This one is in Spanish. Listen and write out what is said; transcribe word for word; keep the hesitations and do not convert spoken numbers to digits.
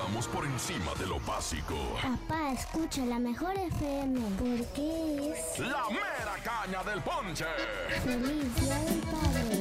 pasamos por encima de lo básico. Papá, escucha la mejor F M porque es La mera caña del ponche. Feliz Día del Padre.